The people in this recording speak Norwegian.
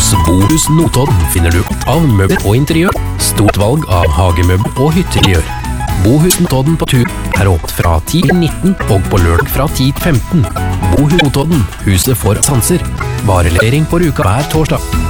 Hos Bohus Notodden finner du alt av møbler og interiør, stort valg av hagemøbler og hytteriør. Bohus Notodden på tur er åpent fra 10 til 19 og på lørdag fra 10 til 15. Bohus Notodden, huset for sanser. Varelevering på uka hver torsdag.